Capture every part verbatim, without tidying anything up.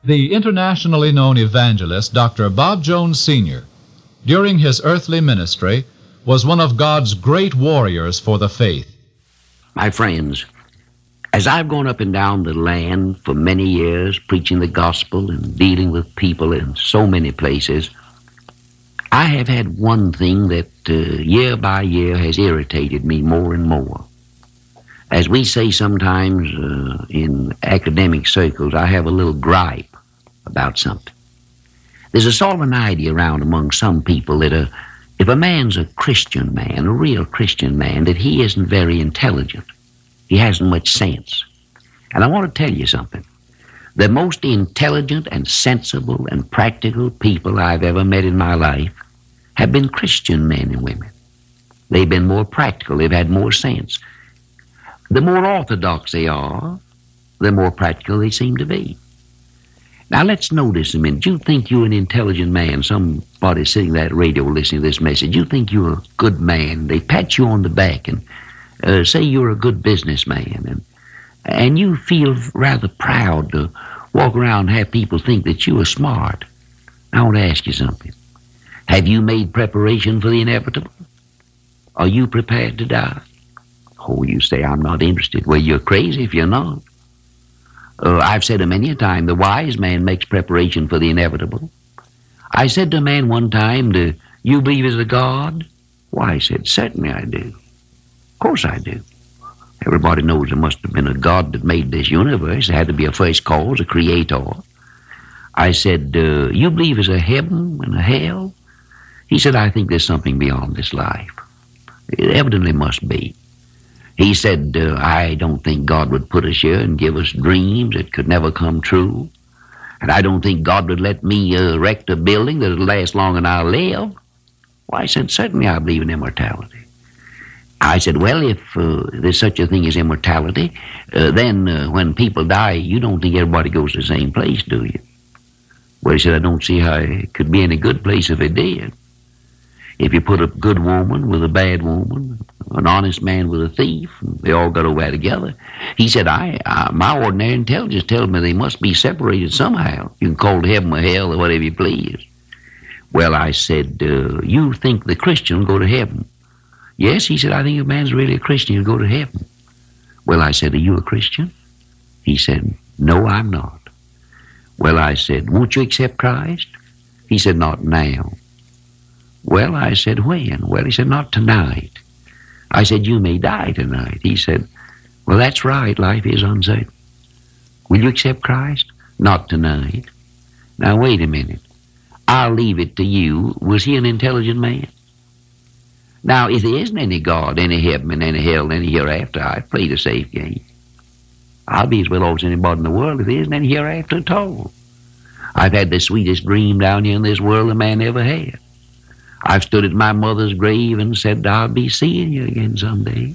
The internationally known evangelist, Doctor Bob Jones, Senior, during his earthly ministry, was one of God's great warriors for the faith. My friends, as I've gone up and down the land for many years, preaching the gospel and dealing with people in so many places, I have had one thing that uh, year by year has irritated me more and more. As we say sometimes uh, in academic circles, I have a little gripe about something. There's a sort of an idea around among some people that a, if a man's a Christian man, a real Christian man, that he isn't very intelligent. He hasn't much sense. And I want to tell you something. The most intelligent and sensible and practical people I've ever met in my life have been Christian men and women. They've been more practical. They've had more sense. The more orthodox they are, the more practical they seem to be. Now, let's notice a minute. You think you're an intelligent man. Somebody sitting at that radio listening to this message. You think you're a good man. They pat you on the back and uh, say you're a good businessman. And, and you feel rather proud to walk around and have people think that you are smart. I want to ask you something. Have you made preparation for the inevitable? Are you prepared to die? Oh, you say, I'm not interested. Well, you're crazy if you're not. Uh, I've said it many a time, the wise man makes preparation for the inevitable. I said to a man one time, do you believe there's a God? Why, I said, certainly I do. Of course I do. Everybody knows there must have been a God that made this universe. There had to be a first cause, a creator. I said, uh, you believe there's a heaven and a hell? He said, I think there's something beyond this life. It evidently must be. He said, uh, I don't think God would put us here and give us dreams that could never come true. And I don't think God would let me uh, erect a building that would last long and I'll live. Well, I said, certainly I believe in immortality. I said, well, if uh, there's such a thing as immortality, uh, then uh, when people die, you don't think everybody goes to the same place, do you? Well, he said, I don't see how it could be any good place if it did. If you put a good woman with a bad woman, an honest man with a thief, they all got away together. He said, I, I my ordinary intelligence tells me they must be separated somehow. You can call it heaven or hell or whatever you please. Well, I said, uh, you think the Christian will go to heaven? Yes, he said, I think if a man's really a Christian, he'll go to heaven. Well, I said, are you a Christian? He said, no, I'm not. Well, I said, won't you accept Christ? He said, not now. Well, I said, when? Well, he said, not tonight. I said, you may die tonight. He said, well, that's right. Life is uncertain. Will you accept Christ? Not tonight. Now, wait a minute. I'll leave it to you. Was he an intelligent man? Now, if there isn't any God, any heaven, and any hell, and any hereafter, I've played a safe game. I'll be as well off as anybody in the world if there isn't any hereafter at all. I've had the sweetest dream down here in this world a man ever had. I've stood at my mother's grave and said, I'll be seeing you again someday.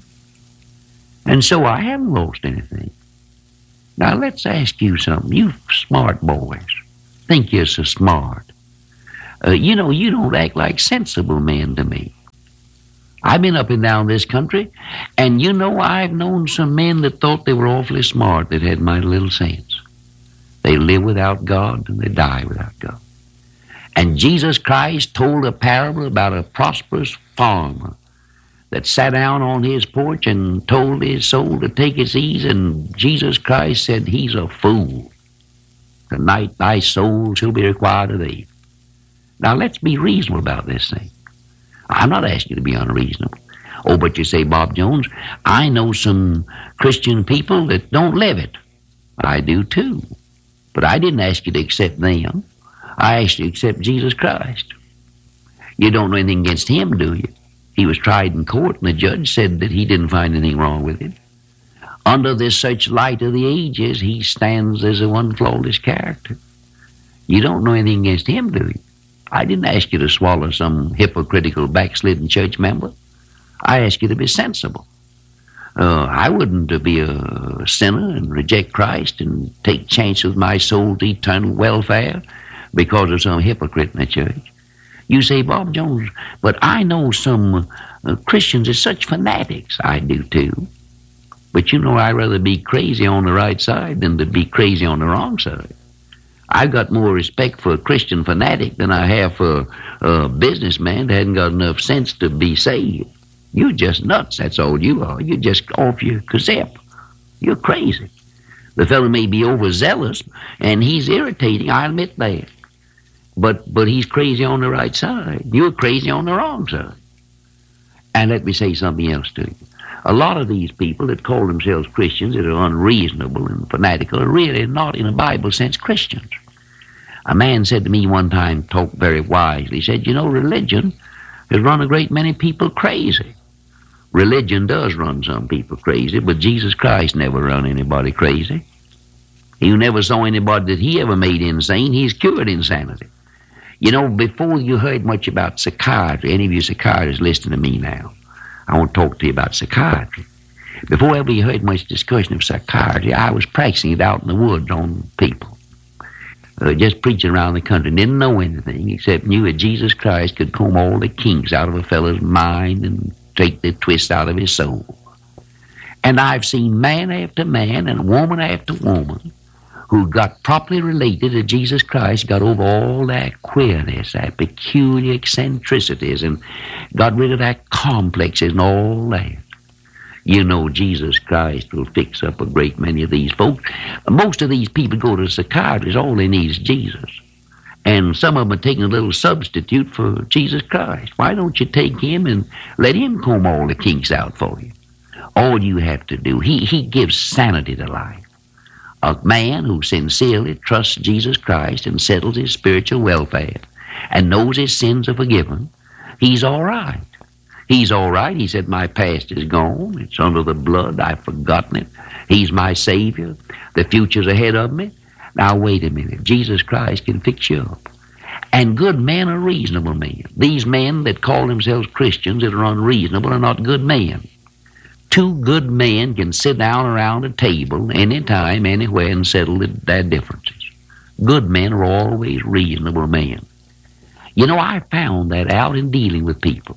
And so I haven't lost anything. Now, let's ask you something. You smart boys think you're so smart. Uh, you know, you don't act like sensible men to me. I've been up and down this country, and you know I've known some men that thought they were awfully smart that had mighty little sense. They live without God, and they die without God. And Jesus Christ told a parable about a prosperous farmer that sat down on his porch and told his soul to take its ease, and Jesus Christ said, he's a fool. Tonight thy soul shall be required of thee. Now let's be reasonable about this thing. I'm not asking you to be unreasonable. Oh, but you say, Bob Jones, I know some Christian people that don't live it. I do too. But I didn't ask you to accept them. I asked you to accept Jesus Christ. You don't know anything against him, do you? He was tried in court, and the judge said that he didn't find anything wrong with it. Under this such light of the ages, he stands as a one flawless character. You don't know anything against him, do you? I didn't ask you to swallow some hypocritical backslidden church member. I asked you to be sensible. Uh, I wouldn't be a sinner and reject Christ and take chances with my soul's eternal welfare because of some hypocrite in the church. You say, Bob Jones, but I know some uh, Christians are such fanatics. I do too. But you know, I'd rather be crazy on the right side than to be crazy on the wrong side. I've got more respect for a Christian fanatic than I have for a businessman that hasn't got enough sense to be saved. You're just nuts, that's all you are. You're just off your kazip. You're crazy. The fellow may be overzealous, and he's irritating, I admit that. But but he's crazy on the right side. You're crazy on the wrong side. And let me say something else to you. A lot of these people that call themselves Christians that are unreasonable and fanatical are really not, in a Bible sense, Christians. A man said to me one time, talked very wisely, he said, you know, religion has run a great many people crazy. Religion does run some people crazy, but Jesus Christ never run anybody crazy. He never saw anybody that he ever made insane. He's cured insanity. You know, before you heard much about psychiatry, any of you psychiatrists listening to me now, I want to talk to you about psychiatry. Before ever you heard much discussion of psychiatry, I was practicing it out in the woods on people. Uh, just preaching around the country. Didn't know anything except knew that Jesus Christ could comb all the kinks out of a fellow's mind and take the twist out of his soul. And I've seen man after man and woman after woman who got properly related to Jesus Christ, got over all that queerness, that peculiar eccentricities, and got rid of that complexes and all that. You know Jesus Christ will fix up a great many of these folks. Most of these people go to psychiatrists, all they need is Jesus. And some of them are taking a little substitute for Jesus Christ. Why don't you take him and let him comb all the kinks out for you? All you have to do, he, he gives sanity to life. A man who sincerely trusts Jesus Christ and settles his spiritual welfare and knows his sins are forgiven, he's all right. He's all right. He said, my past is gone. It's under the blood. I've forgotten it. He's my Savior. The future's ahead of me. Now, wait a minute. Jesus Christ can fix you up. And good men are reasonable men. These men that call themselves Christians that are unreasonable are not good men. Two good men can sit down around a table anytime, anywhere, and settle their differences. Good men are always reasonable men. You know, I found that out in dealing with people.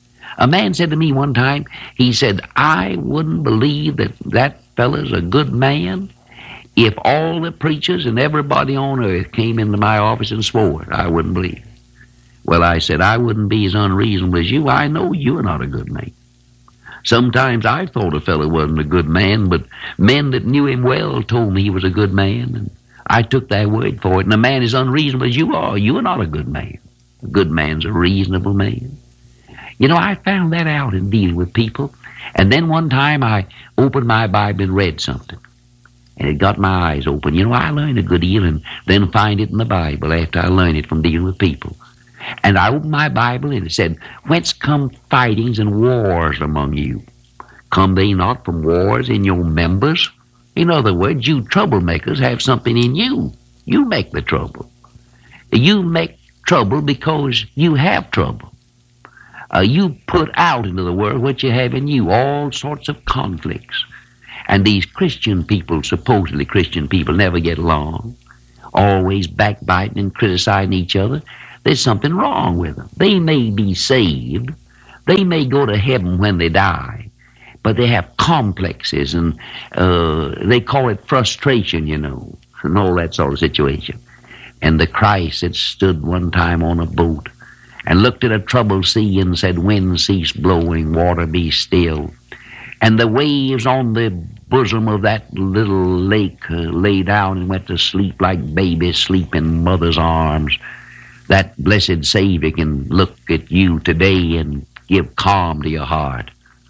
A man said to me one time, he said, I wouldn't believe that that fella's a good man if all the preachers and everybody on earth came into my office and swore it. I wouldn't believe it. Well, I said, I wouldn't be as unreasonable as you. I know you're not a good man. Sometimes I thought a fellow wasn't a good man, but men that knew him well told me he was a good man, and I took their word for it. And a man as unreasonable as you are, you are not a good man. A good man's a reasonable man. You know, I found that out in dealing with people. And then one time I opened my Bible and read something. And it got my eyes open. You know, I learned a good deal and then find it in the Bible after I learned it from dealing with people. And I opened my Bible and it said, whence come fightings and wars among you? Come they not from wars in your members? In other words, you troublemakers have something in you. You make the trouble. You make trouble because you have trouble. Uh, you put out into the world what you have in you, all sorts of conflicts. And these Christian people, supposedly Christian people, never get along, always backbiting and criticizing each other. There's something wrong with them. They may be saved. They may go to heaven when they die, but they have complexes, and uh, they call it frustration, you know, and all that sort of situation. And the Christ that stood one time on a boat and looked at a troubled sea and said, wind cease blowing, water be still. And the waves on the bosom of that little lake uh, lay down and went to sleep like babies sleep in mother's arms. That blessed Savior can look at you today and give calm to your heart.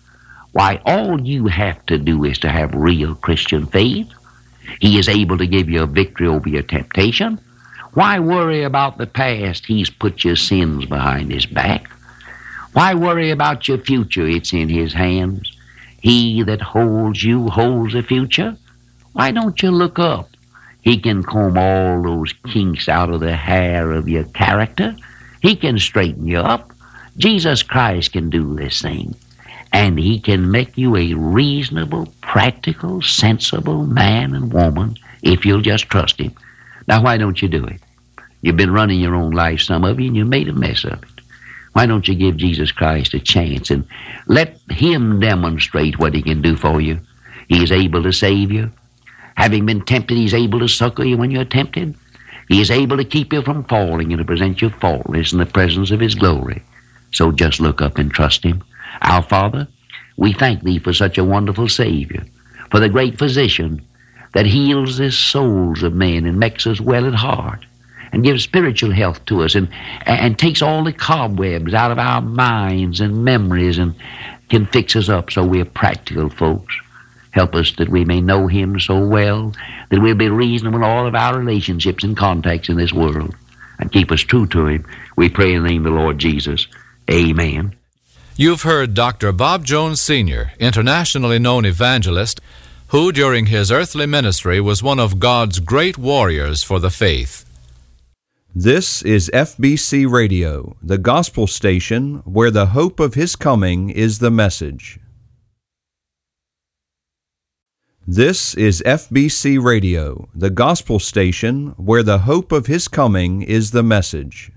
Why, all you have to do is to have real Christian faith. He is able to give you a victory over your temptation. Why worry about the past? He's put your sins behind his back. Why worry about your future? It's in his hands. He that holds you holds the future. Why don't you look up? He can comb all those kinks out of the hair of your character. He can straighten you up. Jesus Christ can do this thing. And he can make you a reasonable, practical, sensible man and woman if you'll just trust him. Now, why don't you do it? You've been running your own life, some of you, and you made a mess of it. Why don't you give Jesus Christ a chance and let him demonstrate what he can do for you? He is able to save you. Having been tempted, he's able to succor you when you're tempted. He is able to keep you from falling and to present you faultless in the presence of His glory. So just look up and trust Him. Our Father, we thank Thee for such a wonderful Savior, for the great physician that heals the souls of men and makes us well at heart and gives spiritual health to us and, and takes all the cobwebs out of our minds and memories and can fix us up so we're practical folks. Help us that we may know Him so well that we'll be reasonable in all of our relationships and contacts in this world, and keep us true to Him. We pray in the name of the Lord Jesus. Amen. You've heard Doctor Bob Jones Senior, internationally known evangelist, who during his earthly ministry was one of God's great warriors for the faith. This is F B C Radio, the gospel station where the hope of His coming is the message. This is F B C Radio, the gospel station where the hope of His coming is the message.